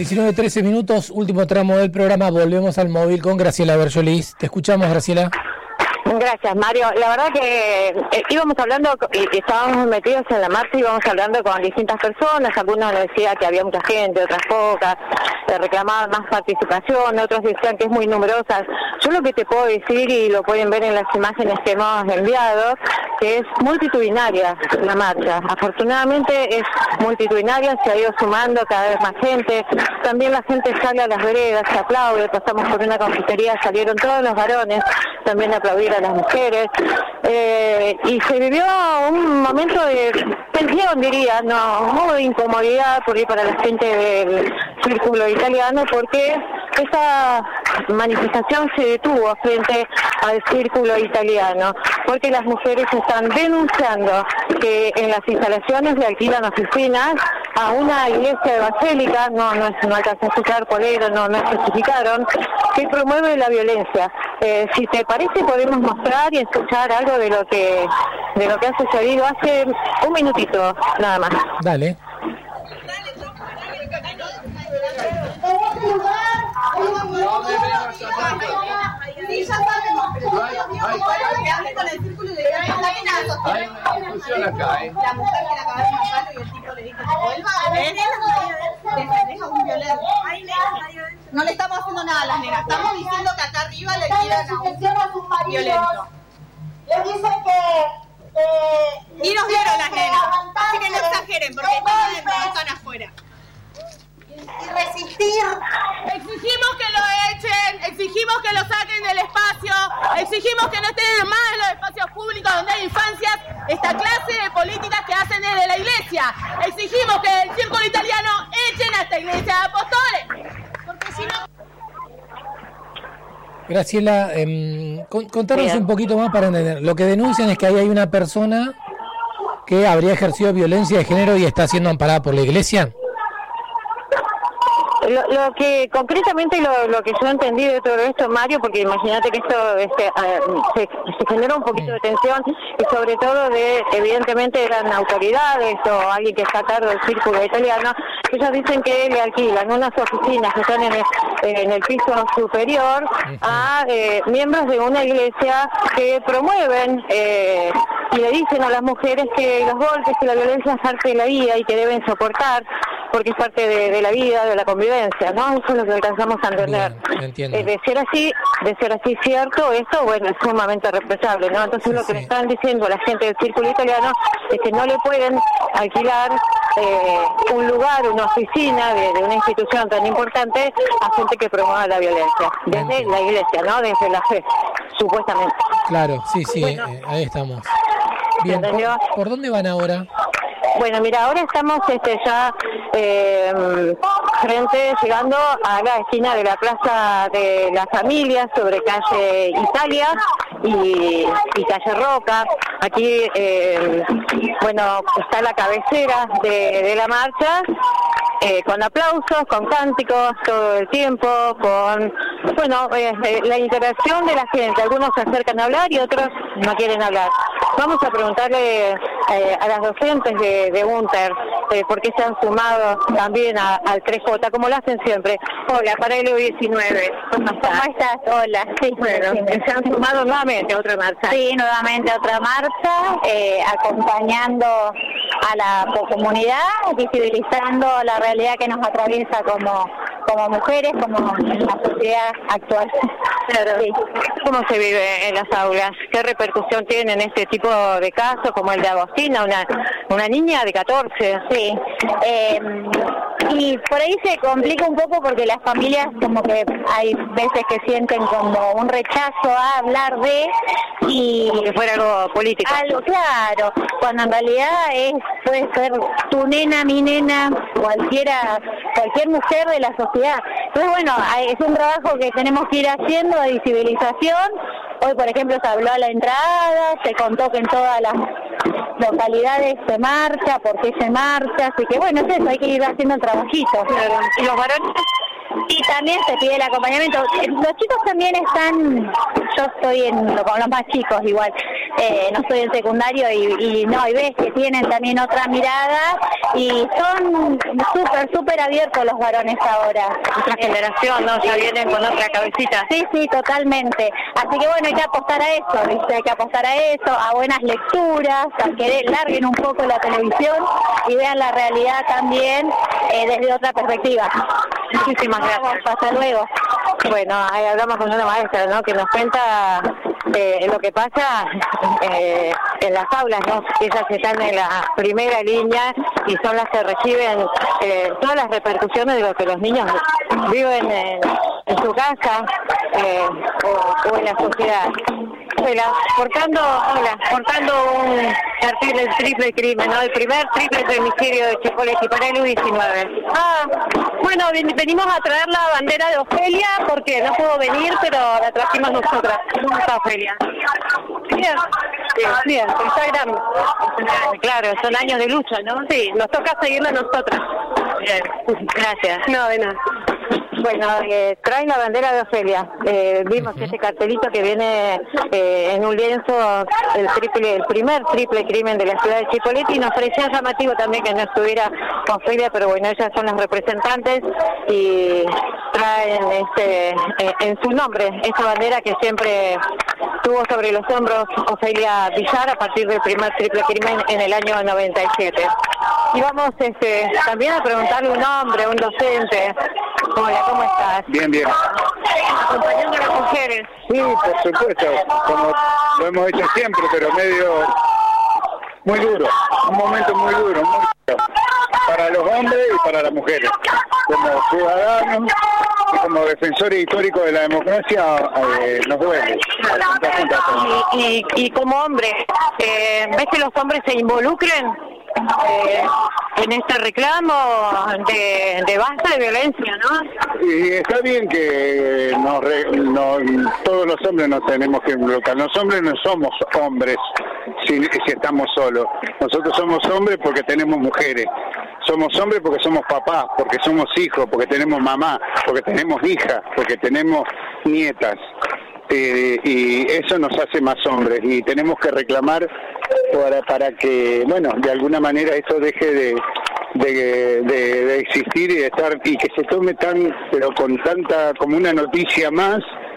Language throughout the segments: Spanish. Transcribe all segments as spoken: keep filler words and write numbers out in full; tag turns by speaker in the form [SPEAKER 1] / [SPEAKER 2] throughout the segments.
[SPEAKER 1] diecinueve trece minutos, último tramo del programa. Volvemos al móvil con Graciela Berjolis. Te escuchamos, Graciela.
[SPEAKER 2] Gracias, Mario. La verdad que eh, íbamos hablando, y estábamos metidos en la marcha, íbamos hablando con distintas personas. Algunos nos decían que había mucha gente, otras pocas, eh, reclamaban más participación, otros decían que es muy numerosa. Yo lo que te puedo decir, y lo pueden ver en las imágenes que hemos enviado, que es multitudinaria la marcha. Afortunadamente es multitudinaria, se ha ido sumando cada vez más gente. También la gente sale a las veredas, se aplaude. Pasamos por una confitería, salieron todos los varones también a aplaudir a las mujeres, eh, y se vivió un momento de tensión, diría, no, no de incomodidad por ahí para la gente del círculo italiano, porque esa manifestación se detuvo frente al círculo italiano, porque las mujeres están denunciando que en las instalaciones le alquilan oficinas a una iglesia evangélica, no, no, no alcanzó a escuchar por ello, no, no especificaron, que promueve la violencia. Eh, si te parece, podemos mostrar y escuchar algo de lo que de lo que ha sucedido hace un minutito, nada más.
[SPEAKER 1] Dale.
[SPEAKER 3] Sí, ya sabemos, pero que hable con el círculo de hay una discusión acá, ¿eh? La mujer que le acabaron de matar y el tipo le dijo que vuelva a ver, que deja un violento. No le estamos haciendo nada a las nenas, estamos diciendo que acá arriba le tiran a un violento.
[SPEAKER 4] Le dicen que... Eh,
[SPEAKER 3] y nos vieron las nenas, así que no exageren, porque todas están afuera.
[SPEAKER 4] Y resistir.
[SPEAKER 3] Exigimos que lo echen, exigimos que lo saquen del espacio, exigimos que no estén más en los espacios públicos donde hay infancias, esta clase de políticas que hacen desde la iglesia. Exigimos que el círculo italiano echen a esta iglesia de apóstoles, porque si no...
[SPEAKER 1] Graciela, eh, contanos Bien. un poquito más para entender. Lo que denuncian es que ahí hay una persona que habría ejercido violencia de género y está siendo amparada por la iglesia.
[SPEAKER 2] Lo, lo que concretamente lo, lo que yo entendí de todo esto, Mario, porque imagínate que esto este, uh, se, se generó un poquito de tensión, y sobre todo de, evidentemente eran autoridades o alguien que está a cargo del círculo italiano. Ellos dicen que le alquilan unas oficinas que están en el, en el piso superior a eh, miembros de una iglesia que promueven eh, y le dicen a las mujeres que los golpes y la violencia es parte de la vida y que deben soportar, porque es parte de, de la vida, de la convivencia, ¿no? Eso es lo que alcanzamos a entender.
[SPEAKER 1] Bien,
[SPEAKER 2] eh, de ser así, de ser así cierto, esto, bueno, es sumamente reprochable, ¿no? Entonces sí, lo que sí. le están diciendo a la gente del círculo italiano es que no le pueden alquilar eh, un lugar, una oficina de, de una institución tan importante a gente que promueva la violencia, desde bien. la iglesia, ¿no? Desde la fe, supuestamente.
[SPEAKER 1] Claro, sí, sí, bueno, eh, ahí estamos. Bien, ¿por, ¿por dónde van ahora?
[SPEAKER 2] Bueno, mira, ahora estamos este, ya eh, frente, llegando a la esquina de la Plaza de las Familias, sobre calle Italia y, y calle Roca. Aquí, eh, bueno, está la cabecera de, de la marcha, eh, con aplausos, con cánticos todo el tiempo, con, bueno, eh, eh, la interacción de la gente. Algunos se acercan a hablar y otros no quieren hablar. Vamos a preguntarle eh, a las docentes de, de UNTER eh, por qué se han sumado también a, al tres J, como lo hacen siempre. Hola, para el diecinueve. ¿Cómo estás?
[SPEAKER 4] ¿Cómo estás? Hola. Sí,
[SPEAKER 2] bueno, se han sumado nuevamente a otra marcha.
[SPEAKER 4] Sí, nuevamente a otra marcha, eh, acompañando a la comunidad, visibilizando la realidad que nos atraviesa como, como mujeres, como en la sociedad actual.
[SPEAKER 2] Claro. Sí. ¿Cómo se vive en las aulas? ¿Qué repercusión tienen este tipo de casos como el de Agostina, una una niña de catorce?
[SPEAKER 4] Sí, eh, y por ahí se complica un poco porque las familias como que hay veces que sienten como un rechazo a hablar de, y
[SPEAKER 2] como que fuera algo político.
[SPEAKER 4] Algo, claro, cuando en realidad es puede ser tu nena, mi nena, cualquiera, cualquier mujer de la sociedad. Entonces, bueno, es un trabajo que tenemos que ir haciendo de visibilización. Hoy, por ejemplo, se habló a la entrada, se contó que en todas las localidades se marcha, por qué se marcha, así que bueno, es eso, hay que ir haciendo el trabajito.
[SPEAKER 2] Claro. ¿Y los varones?
[SPEAKER 4] Y también se pide el acompañamiento. Los chicos también están, yo estoy en, con los más chicos igual, eh, no estoy en secundario y, y no, y ves que tienen también otra mirada y son súper, súper abiertos los varones ahora.
[SPEAKER 2] Otra generación, ¿no? Ya vienen con otra cabecita.
[SPEAKER 4] Sí, sí, totalmente. Así que bueno, hay que apostar a eso, ¿viste? Hay que apostar a eso, a buenas lecturas, a que larguen un poco la televisión y vean la realidad también eh, desde otra perspectiva.
[SPEAKER 2] Muchísimas gracias.
[SPEAKER 4] Hasta luego.
[SPEAKER 2] Bueno, ahí hablamos con una maestra, ¿no? Que nos cuenta eh, lo que pasa eh, en las aulas, ¿no? Ellas están en la primera línea y son las que reciben eh, todas las repercusiones de lo que los niños viven en, en su casa eh, o, o en la sociedad. Hola, portando, hola, portando un cartel del triple crimen, ¿no? El primer triple femicidio de Chipoleti para el U diecinueve.
[SPEAKER 3] Ah, bueno, venimos a traer la bandera de Ofelia porque no pudo venir, pero la trajimos nosotras.
[SPEAKER 2] ¿Cómo está Ofelia?
[SPEAKER 3] Bien, bien, bien, está grande.
[SPEAKER 2] Claro, son años de lucha, ¿no?
[SPEAKER 3] Sí, nos toca seguirla nosotras.
[SPEAKER 2] Bien, gracias.
[SPEAKER 3] No, de nada.
[SPEAKER 2] Bueno, eh, traen la bandera de Ofelia. Eh, vimos uh-huh. ese cartelito que viene eh, en un lienzo, el triple, el primer triple crimen de la ciudad de Chipoleti, y nos parecía llamativo también que no estuviera Ofelia, pero bueno, ellas son las representantes y traen este eh, en su nombre esa bandera que siempre tuvo sobre los hombros Ofelia Villar a partir del primer triple crimen en el año noventa y siete. Y vamos este, también a preguntarle un hombre, un docente. Hola, ¿cómo estás?
[SPEAKER 5] Bien, bien.
[SPEAKER 2] Acompañando a las mujeres.
[SPEAKER 5] Sí, por supuesto, como lo hemos hecho siempre, pero medio muy duro, un momento muy duro, muy duro, para los hombres y para las mujeres. Como ciudadanos y como defensores históricos de la democracia, eh, nos duele.
[SPEAKER 2] Y, y, y como hombre, eh, ¿ves que los hombres se involucren Eh, en este reclamo de, de basta de violencia, ¿no?
[SPEAKER 5] Y está bien que nos, nos, todos los hombres nos tenemos que involucrar. Los hombres no somos hombres si, si estamos solos. Nosotros somos hombres porque tenemos mujeres. Somos hombres porque somos papás, porque somos hijos, porque tenemos mamá, porque tenemos hijas, porque tenemos nietas. Eh, y eso nos hace más hombres y tenemos que reclamar para, para que, bueno, de alguna manera esto deje de, de, de, de existir y de estar, y que se tome tan, pero con tanta, como una noticia más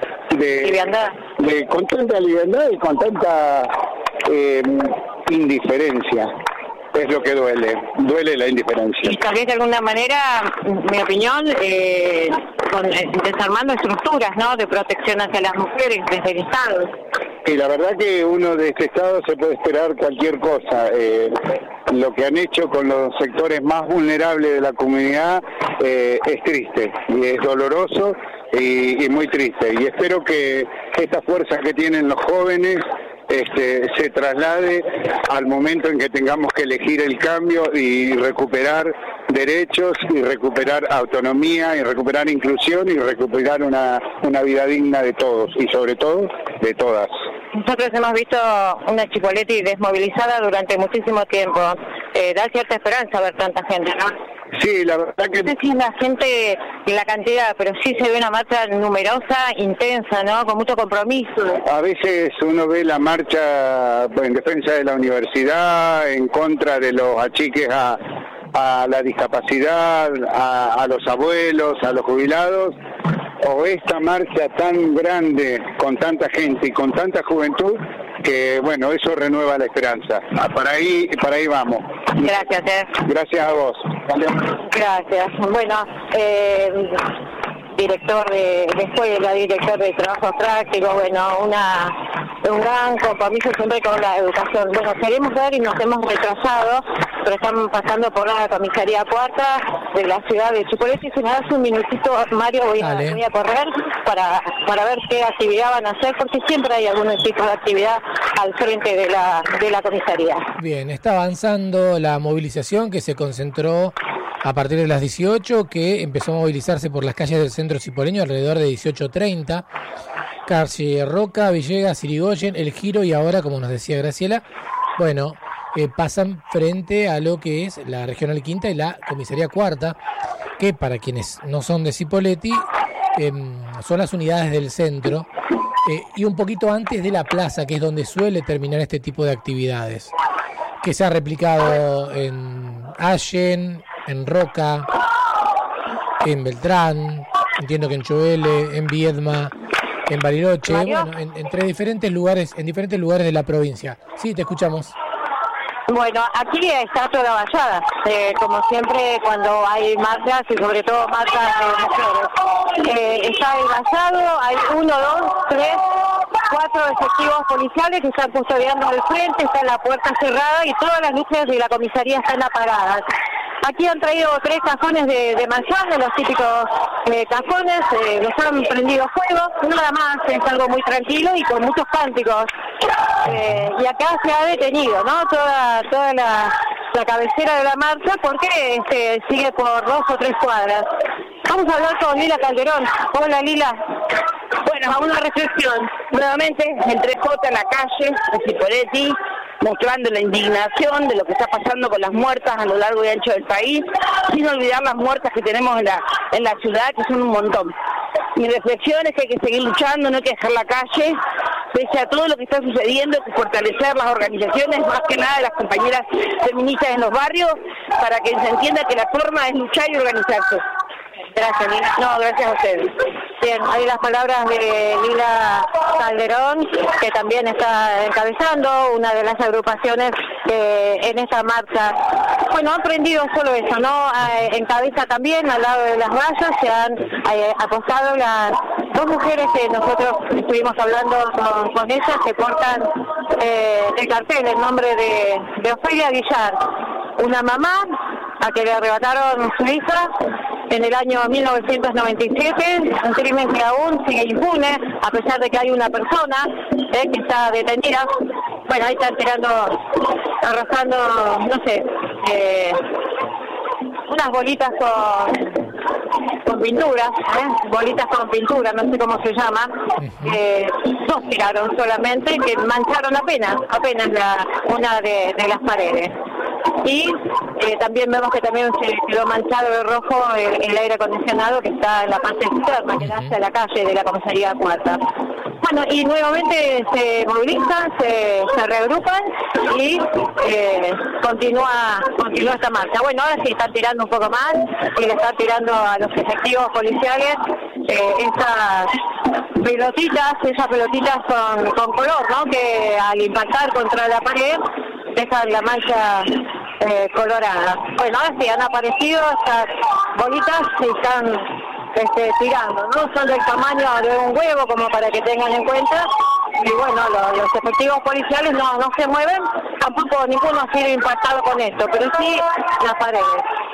[SPEAKER 5] de, de con tanta liviandad y con tanta eh, indiferencia. Es lo que duele, duele la indiferencia.
[SPEAKER 2] Y también de alguna manera, mi opinión, eh, con, eh, desarmando estructuras, ¿no?, de protección hacia las mujeres desde el Estado.
[SPEAKER 5] Y la verdad que uno de este Estado se puede esperar cualquier cosa. Eh, lo que han hecho con los sectores más vulnerables de la comunidad eh, es triste y es doloroso y, y muy triste. Y espero que esta fuerza que tienen los jóvenes Este, se traslade al momento en que tengamos que elegir el cambio y recuperar derechos y recuperar autonomía y recuperar inclusión y recuperar una, una vida digna de todos y sobre todo de todas.
[SPEAKER 2] Nosotros hemos visto una Chipoleti desmovilizada durante muchísimo tiempo. Eh, da cierta esperanza ver tanta gente, ¿no?
[SPEAKER 5] Sí, la verdad que...
[SPEAKER 2] No sé si es la gente y la cantidad, pero sí se ve una marcha numerosa, intensa, ¿no?, con mucho compromiso.
[SPEAKER 5] A veces uno ve la marcha en defensa de la universidad, en contra de los achiques a, a la discapacidad, a, a los abuelos, a los jubilados, o esta marcha tan grande, con tanta gente y con tanta juventud, que bueno, eso renueva la esperanza. Para ahí, para ahí vamos.
[SPEAKER 2] Gracias, eh.
[SPEAKER 5] Gracias a vos. ¿Vale?
[SPEAKER 2] Gracias. Bueno, eh, director de, de escuela, director de trabajo práctico, bueno, una un gran compromiso siempre con la educación. Bueno, queremos ver y nos hemos retrasado, pero estamos pasando por la comisaría cuarta de la ciudad de Chipoleti. Si me das un minutito, Mario, voy a, voy a correr para, para ver qué actividad van a hacer, porque siempre hay algún tipo de actividad al frente de la, de la comisaría.
[SPEAKER 1] Bien, está avanzando la movilización que se concentró a partir de las dieciocho, que empezó a movilizarse por las calles del centro chipoleño alrededor de dieciocho treinta. Calle Roca, Villegas, Irigoyen, El Giro y ahora, como nos decía Graciela, bueno, eh, pasan frente a lo que es la Regional Quinta y la Comisaría Cuarta. que para quienes no son de Cipolletti, eh, son las unidades del centro, eh, y un poquito antes de la plaza, que es donde suele terminar este tipo de actividades, que se ha replicado en Allen, en Roca, en Beltrán, entiendo que en Choele, en Viedma, en Bariloche, bueno, en, entre diferentes lugares, en diferentes lugares de la provincia. Sí, te escuchamos.
[SPEAKER 2] Bueno, aquí está toda vallada, eh, como siempre cuando hay marchas y sobre todo marchas de mujeres. Eh, está el vallado, hay uno, dos, tres, cuatro efectivos policiales que están custodiando al frente, está la puerta cerrada y todas las luces de la comisaría están apagadas. Aquí han traído tres cajones de, de manzana, los típicos eh, cajones, eh, los han prendido fuego, nada más, es algo muy tranquilo y con muchos cánticos. Eh, y acá se ha detenido, ¿no? Toda toda la, la cabecera de la marcha porque este, sigue por dos o tres cuadras. Vamos a hablar con Lila Calderón. Hola, Lila.
[SPEAKER 6] Bueno, a una reflexión. Nuevamente, el tres J en la calle de Cipolletti, mostrando la indignación de lo que está pasando con las muertas a lo largo y ancho del país, sin olvidar las muertas que tenemos en la, en la ciudad, que son un montón. Mi reflexión es que hay que seguir luchando, no hay que dejar la calle, pese a todo lo que está sucediendo, hay que fortalecer las organizaciones, más que nada de las compañeras feministas en los barrios, para que se entienda que la forma es luchar y organizarse.
[SPEAKER 2] Gracias, Lila. No, gracias a ustedes. Bien, hay las palabras de Lila Calderón, que también está encabezando una de las agrupaciones eh, en esta marcha. Bueno, han aprendido solo eso, ¿no? Eh, encabeza también, al lado de las vallas, se han eh, apostado las dos mujeres que nosotros estuvimos hablando con, con ellas, que portan eh, el cartel, el nombre de, de Ofelia Villar, una mamá a que le arrebataron su hija en el año mil novecientos noventa y siete, un crimen que aún sigue impune, a pesar de que hay una persona eh, que está detenida. Bueno, ahí están tirando, arrojando, no sé, eh, unas bolitas con, con pintura, ¿eh? bolitas con pintura, no sé cómo se llama. Eh, dos tiraron solamente, que mancharon apenas, apenas la, una de, de las paredes. Y eh, también vemos que también se quedó manchado de rojo el, el aire acondicionado que está en la parte externa, que da hacia la calle de la comisaría cuarta. Bueno, y nuevamente se movilizan, se, se reagrupan y eh, continúa continúa esta marcha. Bueno, ahora sí están tirando un poco más y le están tirando a los efectivos policiales eh, esas pelotitas, esas pelotitas con, con color, ¿no? Que al impactar contra la pared dejan la mancha eh, colorada. Bueno, ahora sí han aparecido estas bolitas y están este, tirando, ¿no? Son del tamaño de un huevo, como para que tengan en cuenta. Y bueno, lo, los efectivos policiales no, no se mueven, tampoco ninguno ha sido impactado con esto, pero sí las paredes.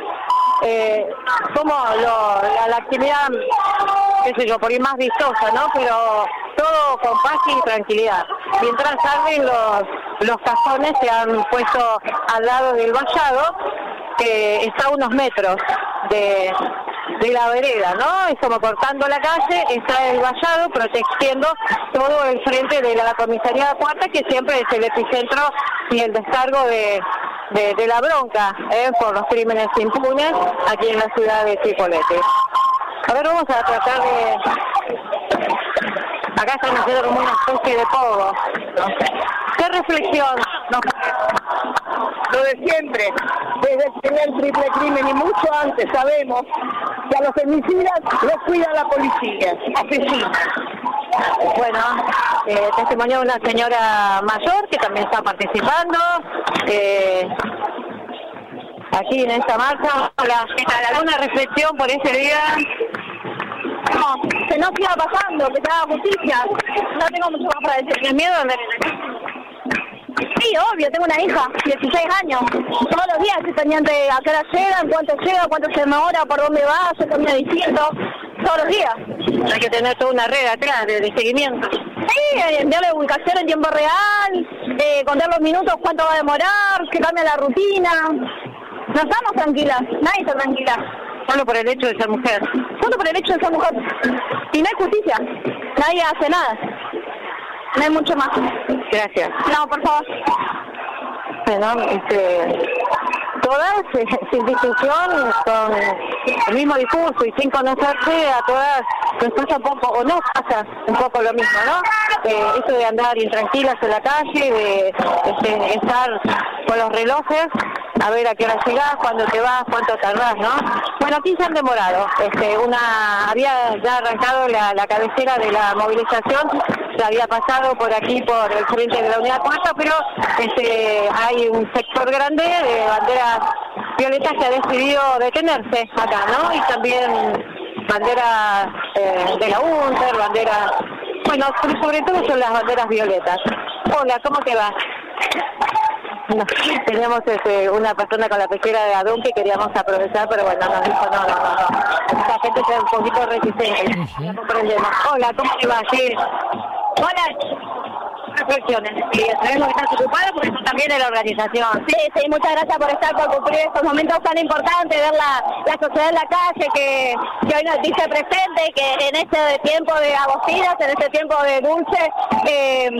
[SPEAKER 2] Eh, como lo, la, la actividad, qué sé yo, por ir más vistosa, ¿no? Pero todo con paz y tranquilidad. Mientras arden los, los cajones, se han puesto al lado del vallado, que está a unos metros de, de la vereda, ¿no? Es como cortando la calle, está el vallado protegiendo todo el frente de la comisaría cuarta, que siempre es el epicentro y el descargo de, de, de la bronca ¿eh? por los crímenes impunes aquí en la ciudad de Cipolletti. A ver, vamos a tratar de... Acá están haciendo como una especie de pogo. ¿Qué reflexión? No.
[SPEAKER 6] Lo de siempre, desde el primer triple crimen y mucho antes, sabemos que a los femicidas los cuida la policía, asesinos.
[SPEAKER 2] Bueno, eh, testimonio de una señora mayor que también está participando eh, aquí en esta marcha. Hola, ¿qué tal? ¿Alguna reflexión por ese día?
[SPEAKER 3] No, que no siga pasando, que se haga justicia. No tengo mucho más para decir.
[SPEAKER 2] ¿Tienes miedo de andar en la calle?
[SPEAKER 3] Sí, obvio, tengo una hija, dieciséis años. Todos los días estoy pendiente a qué hora llegan, cuánto llega, cuánto se demora, por dónde va, yo camino distinto. Todos los días.
[SPEAKER 2] Hay que tener toda una red atrás de, de seguimiento.
[SPEAKER 3] Sí, enviarle ubicación en tiempo real, eh, contar los minutos, cuánto va a demorar, que cambia la rutina. No estamos tranquilas, nadie está tranquila.
[SPEAKER 2] Solo por el hecho de ser mujer.
[SPEAKER 3] Solo por el hecho de ser mujer. Y no hay justicia, nadie hace nada. No hay mucho más.
[SPEAKER 2] Gracias.
[SPEAKER 3] No, por favor.
[SPEAKER 2] Bueno, este, todas, eh, sin distinción, con el mismo discurso y sin conocerse, a todas nos pasa un poco, o no pasa un poco lo mismo, ¿no? Eh, eso de andar intranquilas en la calle, de este, estar con los relojes, a ver a qué hora llegás, cuándo te vas, cuánto tardás, ¿no? Bueno, aquí se han demorado. Este, una había ya arrancado la, la cabecera de la movilización, se había pasado por aquí, por el frente de la Unidad Cuarta, pero este, hay un sector grande de banderas violetas que ha decidido detenerse acá, ¿no? Y también banderas eh, de la UNTER, banderas... Bueno, sobre todo son las banderas violetas. Hola, ¿cómo te va? No, teníamos este, una persona con la pechera de Adún que queríamos aprovechar, pero bueno, nos dijo no, no, no, no. Esta gente es un poquito resistente. No comprendemos. Hola, ¿cómo te va? Sí. Hola. Reflexiones. Sí, sabemos que estás ocupado porque eso también es la organización.
[SPEAKER 4] Sí, sí, muchas gracias por estar, por cumplir estos momentos tan importantes, ver la, la sociedad en la calle que, que hoy nos dice presente, que en este tiempo de agostinas, en este tiempo de dulce, eh,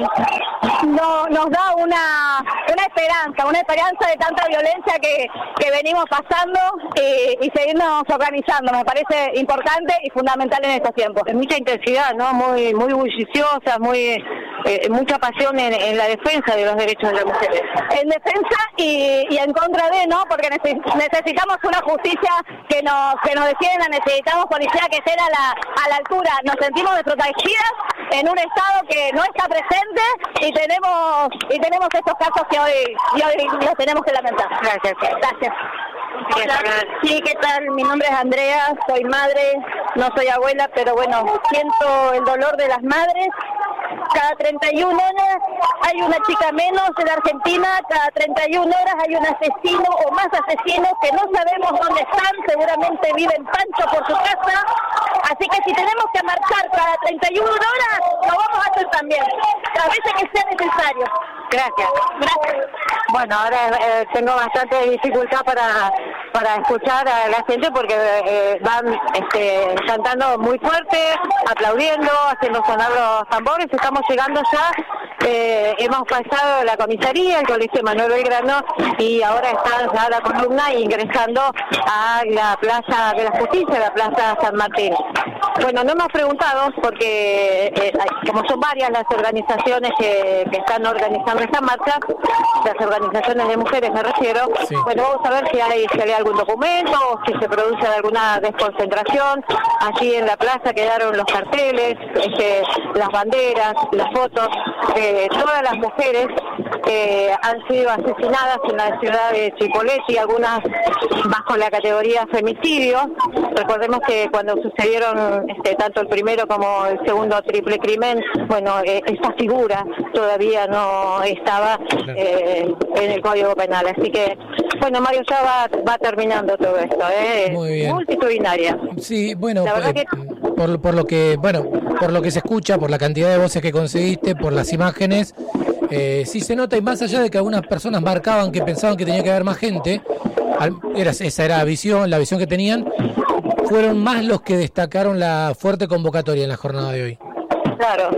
[SPEAKER 4] no, nos da una, una esperanza, una esperanza de tanta violencia que, que venimos pasando y, y seguirnos organizando. Me parece importante y fundamental en estos tiempos.
[SPEAKER 2] Es mucha intensidad, ¿no? Muy, muy bulliciosa, muy... Eh, mucha pasión en, en la defensa de los derechos de las mujeres.
[SPEAKER 4] En defensa y, y en contra de, ¿no? Porque necesitamos una justicia que nos que nos defienda, necesitamos policía que esté a la, a la altura. Nos sentimos desprotegidas en un Estado que no está presente y tenemos y tenemos estos casos que hoy, y hoy los tenemos que lamentar.
[SPEAKER 2] Gracias.
[SPEAKER 4] Gracias. Hola. Sí, ¿qué tal? Mi nombre es Andrea, soy madre, no soy abuela, pero bueno, siento el dolor de las madres. Cada treinta y una horas hay una chica menos en Argentina, cada treinta y una horas hay un asesino o más asesinos que no sabemos dónde están, seguramente viven pancho por su casa, así que si tenemos que marchar cada treinta y una horas, lo vamos a hacer también, a veces que sea necesario.
[SPEAKER 2] Gracias.
[SPEAKER 4] Gracias.
[SPEAKER 2] Bueno, ahora eh, tengo bastante dificultad para para escuchar a la gente porque eh, van este, cantando muy fuerte, aplaudiendo, haciendo sonar los tambores. Estamos llegando ya, eh, hemos pasado la comisaría, el colegio Manuel Belgrano y ahora está ya la columna ingresando a la Plaza de la Justicia, la Plaza San Martín. Bueno, no hemos preguntado porque eh, como son varias las organizaciones que, que están organizando esta marcha, las organizaciones de mujeres me refiero, sí. Bueno, vamos a ver si hay, si hay algún documento o si se produce alguna desconcentración. Allí en la plaza quedaron los carteles, este, las banderas, las fotos de todas las mujeres que han sido asesinadas en la ciudad de Chipoleti, algunas bajo la categoría femicidio. Recordemos que cuando sucedieron este, tanto el primero como el segundo triple crimen, bueno, eh, esta figura todavía no estaba eh, en el Código Penal. Así que, bueno, Mario, ya va, va terminando todo esto, ¿eh?
[SPEAKER 1] Muy bien.
[SPEAKER 2] Multitudinaria.
[SPEAKER 1] Sí, bueno,
[SPEAKER 2] la verdad
[SPEAKER 1] eh,
[SPEAKER 2] que...
[SPEAKER 1] por, por lo que, bueno, por lo que se escucha, por la cantidad de voces que conseguiste, por las imágenes, eh, sí se nota, y más allá de que algunas personas marcaban que pensaban que tenía que haber más gente, al, era, esa era la visión, la visión que tenían, fueron más los que destacaron la fuerte convocatoria en la jornada de hoy.
[SPEAKER 2] Claro.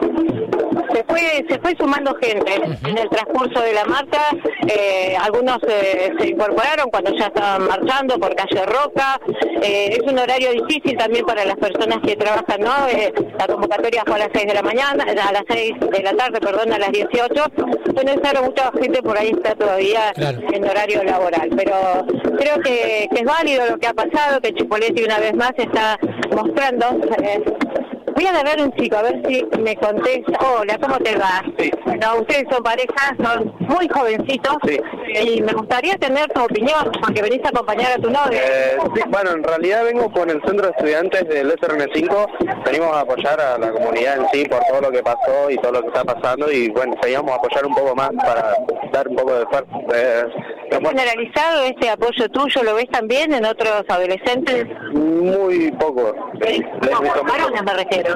[SPEAKER 2] Se fue, se fue sumando gente uh-huh. en el transcurso de la marcha, eh, algunos eh, se incorporaron cuando ya estaban marchando por calle Roca, eh, es un horario difícil también para las personas que trabajan, ¿no? Eh, la convocatoria fue a las seis de la mañana, a las seis de la tarde, perdón, a las dieciocho, bueno, claro, mucha gente por ahí está todavía claro. en horario laboral, pero creo que, que es válido lo que ha pasado, que Chipoleti una vez más está mostrando... Eh, Voy a ver un chico, a ver si me contesta. Hola, ¿cómo te va?
[SPEAKER 7] Sí.
[SPEAKER 2] No, ustedes son parejas, son muy jovencitos.
[SPEAKER 7] Sí.
[SPEAKER 2] Y me gustaría tener tu opinión, porque venís a acompañar a tu novio.
[SPEAKER 7] Eh, sí, bueno, en realidad vengo con el Centro de Estudiantes del S R N cinco. Venimos a apoyar a la comunidad en sí por todo lo que pasó y todo lo que está pasando. Y bueno, seguimos a apoyar un poco más para dar un poco de fuerza. Eh,
[SPEAKER 2] ¿Es generalizado este apoyo tuyo? ¿Lo ves también en otros adolescentes?
[SPEAKER 7] Muy poco.
[SPEAKER 2] ¿Sí? No, por varones me refiero.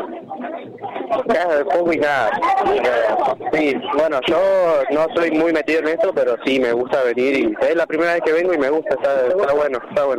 [SPEAKER 7] Nada, poco y nada. Sí, bueno, yo no soy muy metido en esto, pero sí me gusta venir y es la primera vez que vengo y me gusta, está, está bueno, está bueno.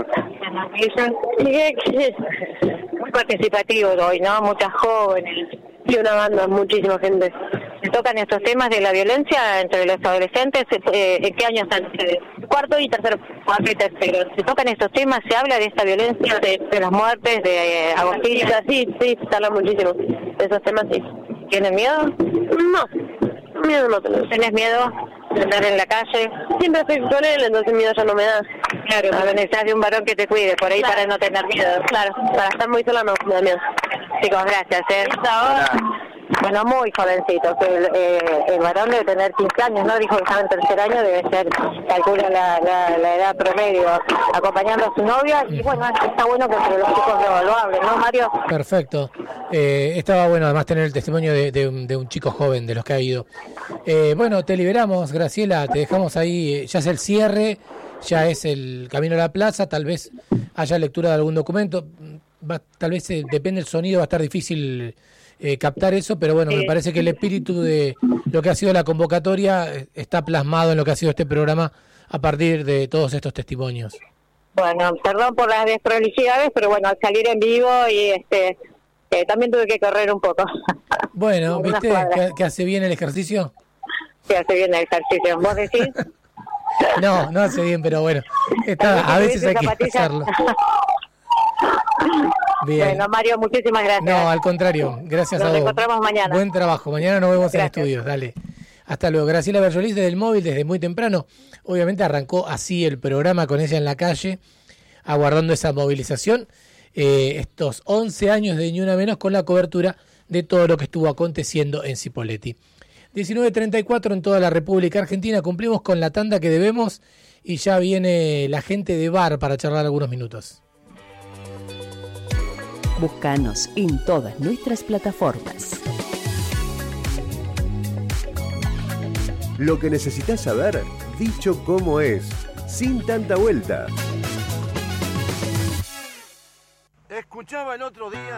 [SPEAKER 2] Muy participativo hoy, ¿no? Muchas jóvenes y una banda, muchísima gente. ¿Se tocan estos temas de la violencia entre los adolescentes? ¿En qué año están ustedes? cuarto y tercero. Cuarto y tercero. Se tocan estos temas, se habla de esta violencia, de, de las muertes, de eh, Agostinho.
[SPEAKER 8] Sí, sí, se habla muchísimo de esos temas, sí.
[SPEAKER 2] ¿Tienes miedo?
[SPEAKER 8] No, miedo no tengo.
[SPEAKER 2] ¿Tienes miedo de andar en la calle?
[SPEAKER 8] Siempre estoy con él, entonces miedo ya no me da.
[SPEAKER 2] Claro, pero necesitas de un varón que te cuide, por ahí
[SPEAKER 8] Claro.
[SPEAKER 2] para no tener miedo.
[SPEAKER 8] Claro, para estar muy sola no me da miedo.
[SPEAKER 2] Chicos, gracias. ¿eh? Bueno, muy jovencito. El, eh, el varón debe tener quince años, ¿no? Dijo que estaba en tercer año, debe ser, calcula la, la, la edad promedio, acompañando a su novia. Y bueno, está bueno que entre los chicos lo, lo hablen, ¿no, Mario?
[SPEAKER 1] Perfecto. Eh, estaba bueno además tener el testimonio de, de, un, de un chico joven de los que ha ido. Eh, bueno, te liberamos, Graciela, te dejamos ahí, ya es el cierre, ya es el camino a la plaza, tal vez haya lectura de algún documento, va, tal vez eh, depende del sonido, va a estar difícil eh, captar eso, pero bueno,
[SPEAKER 2] Sí.
[SPEAKER 1] me parece que el espíritu de lo que ha sido la convocatoria eh, está plasmado en lo que ha sido este programa a partir de todos estos testimonios.
[SPEAKER 2] Bueno, perdón por las desprolijidades, pero bueno, al salir en vivo y este eh, también tuve que correr un poco.
[SPEAKER 1] Bueno,
[SPEAKER 2] Unas
[SPEAKER 1] ¿viste
[SPEAKER 2] cuadras.
[SPEAKER 1] que, que hace bien el ejercicio?
[SPEAKER 2] Sí, hace bien el ejercicio. ¿Vos decís?
[SPEAKER 1] No, no hace bien, pero bueno, está, a veces hay que hacerlo. Bien.
[SPEAKER 2] Bueno, Mario, muchísimas gracias.
[SPEAKER 1] No, al contrario, gracias
[SPEAKER 2] Nos
[SPEAKER 1] a vos.
[SPEAKER 2] encontramos mañana.
[SPEAKER 1] Buen trabajo, mañana nos vemos
[SPEAKER 2] Gracias.
[SPEAKER 1] en estudios, dale. Hasta luego. Graciela Berjolis desde el móvil, desde muy temprano. Obviamente arrancó así el programa con ella en la calle, aguardando esa movilización. Eh, estos once años de Ni Una Menos con la cobertura de todo lo que estuvo aconteciendo en Cipolletti. diecinueve treinta y cuatro en toda la República Argentina. Cumplimos con la tanda que debemos y ya viene la gente de Bar para charlar algunos minutos.
[SPEAKER 9] Búscanos en todas nuestras plataformas.
[SPEAKER 10] Lo que necesitas saber, dicho como es, sin tanta vuelta.
[SPEAKER 11] Escuchaba el otro día